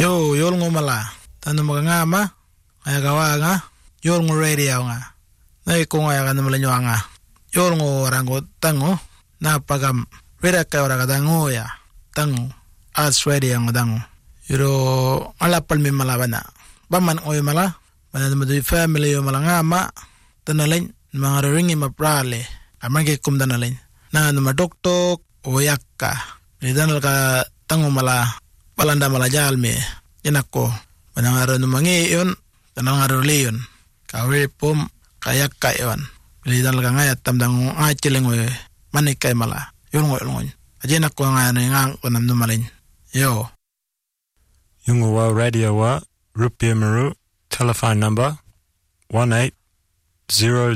Yo, yol ngumala. Tanu magangama. Kaya gawa nga. Yol ngo radio nga. Nay kung ay ka naman nga. Yol ngo rango tango. Napagam. Wira ka ora ka tango ya. Tango. As radio nga tango. Yuro alapal mi malabana. Baman oy mala. Banan mo di family yo mala ngama. Tanalin. Mga ringi maprale. Amagi kum tanalin. Na numadoktok. Oyakka. Nidanal ka tango mala. Palanda malajal me. Inako. Panangaro numangi yun. Tanangaro leyon. Kawe pum kayak kayon. Lidan lang ngayat tamdang achiling we. Manik kay mala. Yun ngoy. Ajin ako nga nang kunam numalin. Yo. Yung wa radio wa. Rupiah Maru. Telephone number 1800